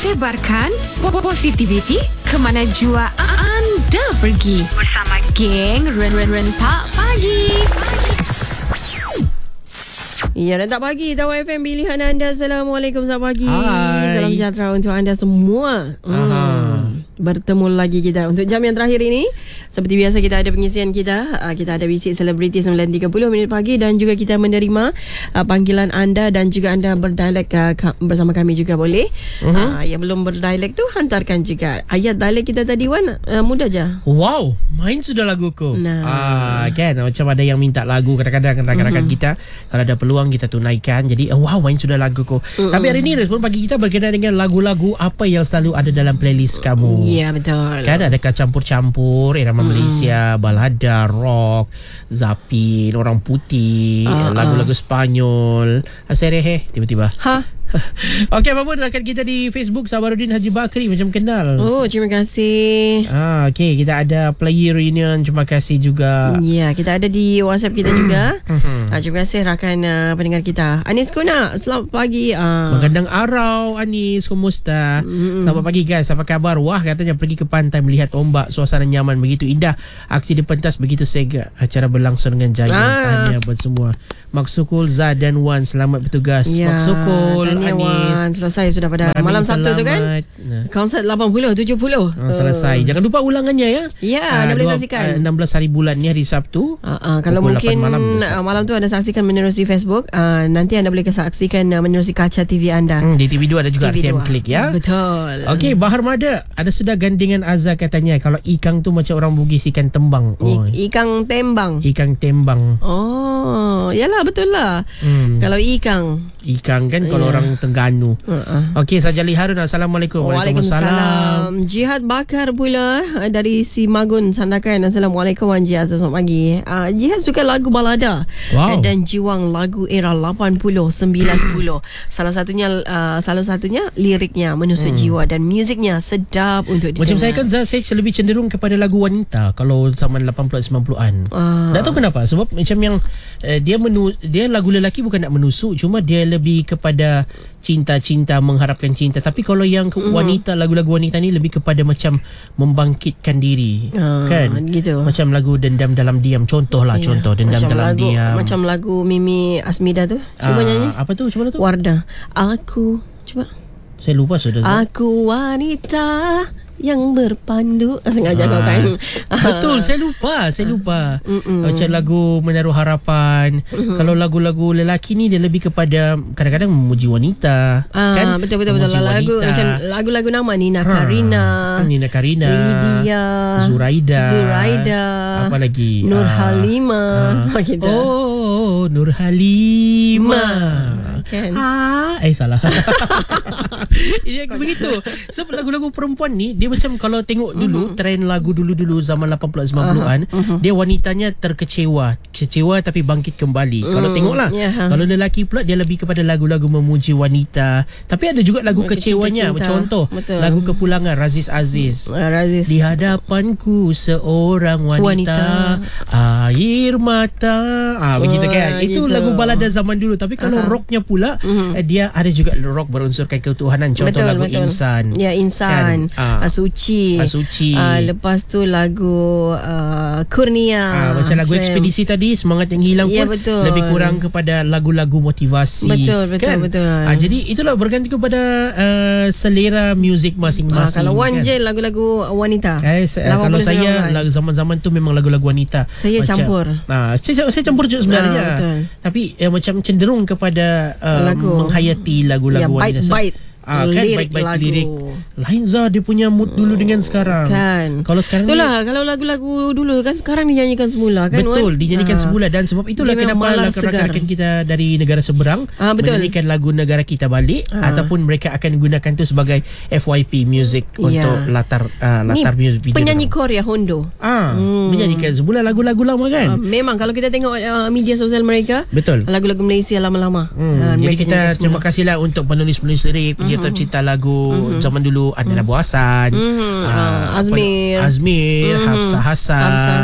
Sebarkan positivity ke mana jua anda pergi bersama geng Rentak Pagi. Ya, Rentak Pagi, Tawa FM pilihan anda. Assalamualaikum, selamat pagi. Hai. Salam sejahtera untuk anda semua. Bertemu lagi kita untuk jam yang terakhir ini. Seperti biasa kita ada pengisian kita. Kita ada Bisik Selebriti 9.30 minit pagi. Dan juga kita menerima panggilan anda. Dan juga anda berdialek bersama kami juga boleh. Yang belum berdialek tu hantarkan juga ayat dialek kita tadi, Wan. Mudah je. Wow, main sudah laguku. Kan, macam ada yang minta lagu. Kadang-kadang rakan-rakan kita, kalau ada peluang kita tunaikan. Jadi wow, main sudah laguku. Tapi hari ini respon pagi kita berkenaan dengan lagu-lagu apa yang selalu ada dalam playlist kamu. Ya, betul. Kan ada campur-campur irama Malaysia, balada, rock, zapin, orang putih, lagu-lagu Spanyol. Aserehe tiba-tiba. Okey, apa pun rakan kita di Facebook Sabarudin Haji Bakri, macam kenal. Oh, terima kasih. Okey, kita ada player reunion, terima kasih juga. Ya, kita ada di WhatsApp kita juga. Terima kasih rakan pendengar kita. Anis Kuna, selamat pagi. Menggandang arau, Anis, kumusta? Selamat pagi guys, apa kabar? Wah, katanya pergi ke pantai melihat ombak, suasana nyaman, begitu indah. Aksi di pentas begitu sega. Acara berlangsung dengan jaya. Tahniah buat semua. Maksukul, Zad dan Wan, selamat bertugas. Ya, Maksukul, tahniah Wan. Selesai sudah pada malam Sabtu tu kan? Konsert 80, 70. Selesai. Jangan lupa ulangannya ya. Ya, anda boleh saksikan 16 hari bulan ni, hari Sabtu. Kalau pukul mungkin 8 malam tu anda saksikan menerusi Facebook, nanti anda boleh saksikan menerusi kaca TV anda. Di TV2 ada juga RTM Klik ya. Betul. Okey, Bahar Mada ada sudah gandingan Azhar katanya. Kalau ikang tu macam orang Bugis, ikan tembang. Ikang tembang. Ikang tembang. Oh, yalah betul lah. Kalau ikang kan kalau orang Terengganu. Okey, Sajali Harun, Assalamualaikum. Waalaikumsalam. Jihad Bakar pula dari Simagun Sandakan. Assalamualaikum Wan Jihad, selamat pagi. Jihad suka lagu balada dan jiwang lagu era 80 90. Salah satunya liriknya menusuk jiwa dan musiknya sedap untuk didengar. Macam saya kan saya lebih cenderung kepada lagu wanita kalau zaman 80 90-an. Tak tahu kenapa, sebab macam yang dia lagu lelaki bukan nak menusuk, cuma dia lebih kepada cinta-cinta, mengharapkan cinta. Tapi kalau yang wanita, lagu-lagu wanita ni lebih kepada macam membangkitkan diri. Kan? Gitu. Macam lagu Dendam Dalam Diam. Contoh Dendam macam Dalam Diam. Macam lagu Mimi Asmida tu. Cuba nyanyi. Apa tu? Cuba tu. Wardah. Aku. Coba. Saya lupa sudah. Aku wanita yang berpandu. Sengaja kau kan. Betul, saya lupa. Macam lagu Menaruh Harapan. Kalau lagu-lagu lelaki ni dia lebih kepada kadang-kadang memuji wanita. Kan? Betul. Macam lagu-lagu nama Nina Karina, Lydia, Zuraida. Apa lagi? Nur Halimah. Gitu. Oh, Nur Halimah. Kan? Salah. Ini begitu. Sebab lagu-lagu perempuan ni dia macam kalau tengok dulu trend lagu dulu zaman 80 90-an, dia wanitanya terkecewa tapi bangkit kembali. Kalau tengoklah. Kalau lelaki pula dia lebih kepada lagu-lagu memuji wanita, tapi ada juga lagu kecewanya. Contoh lagu Kepulangan Raziz Aziz. Di hadapanku seorang wanita. Air mata. Begitu kan. Itu lagu balada zaman dulu. Tapi kalau rocknya pula, dia ada juga rock berunsurkan ketuhanan. Contoh lagu Insan. Ya, Insan. Kan? Suci. Lepas tu lagu Kurnia. Macam lagu Ekspedisi tadi, Semangat Yang Hilang pun lebih kurang kepada lagu-lagu motivasi. Betul. Jadi itulah berganti kepada selera muzik masing-masing. Kalau Wan je lagu-lagu wanita. Kalau saya zaman-zaman tu memang lagu-lagu wanita. Saya campur. Saya campur juga sebenarnya. Tapi macam cenderung kepada menghayati lagu-lagu wanita. Kan baik-baik lirik. Lain Zah dia punya mood dulu dengan sekarang. Kan. Kalau sekarang itulah kalau lagu-lagu dulu kan sekarang dinyanyikan semula kan. Betul, dinyanyikan semula. Dan sebab itulah kenapa rakan-rakan kita dari negara seberang menyanyikan lagu negara kita balik, ataupun mereka akan gunakan tu sebagai FYP music untuk latar music video. Penyanyi Korea Hondo. Menyanyikan semula lagu-lagu lama kan. Memang kalau kita tengok media sosial mereka, betul, lagu-lagu Malaysia lama-lama. Jadi kita terima kasihlah untuk penulis-penulis lirik, pencipta lagu zaman dulu, Anda Abu Hassan, Azmir, Hafsah Hassan,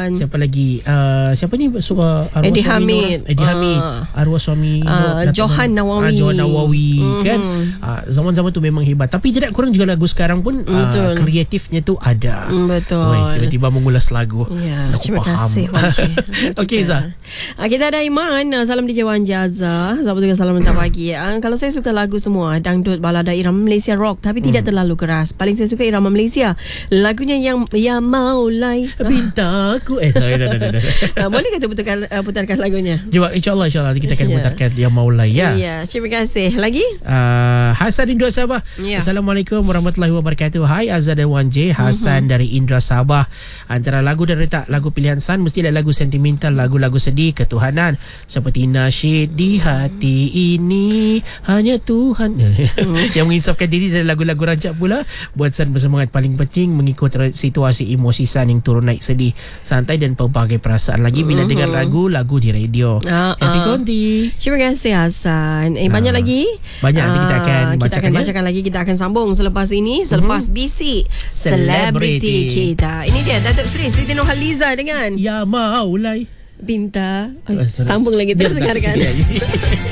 Hasan. Siapa lagi? Siapa ni? Arwah Eddie suami Hamid. Eddie Hamid. Arwah suami Johan Nawawi. Johan Nawawi kan. Zaman-zaman tu memang hebat. Tapi tidak kurang juga lagu sekarang pun kreatifnya tu ada. Betul. Tiba-tiba mengulas lagu. Ya, Aku terima faham. kasih Okey Zah. Kita ada Iman. Salam DJ Wan Jaza. Sahabat juga salam mentah pagi. Kalau saya suka lagu semua, dangdut, balada, irama Malaysia rock, tapi tidak terlalu keras. Paling saya suka irama Malaysia. Lagunya yang Ya Maulai. Bintangku. Boleh kita putarkan lagunya? Cuba insya-Allah kita akan putarkan Yang Maulai ya. Ya, terima kasih. Lagi? Hasan Indra Sabah. Assalamualaikum warahmatullahi wabarakatuh. Hai Azhar dan Wan J. Hasan dari Indra Sabah. Antara lagu dan letak lagu pilihan San mesti ada lagu sentimental, lagu-lagu sedih, ketuhanan seperti nasyid di hati ini hanya Tuhan yang menginsafkan diri, dan lagu-lagu rancak pula buat San bersemangat. Paling penting mengikut situasi emosi San yang turun naik, sedih, santai dan pelbagai perasaan lagi bila dengar lagu di radio. Happy Konti. Terima kasih Hasan. Banyak lagi? Banyak, nanti kita akan bacakan lagi. Kita akan sambung selepas ini, selepas BC Celebrity kita. Ini dia Datuk Seri Siti Nurhaliza dengan Ya Maulai. Binta. Sambung lagi, terus dengarkan.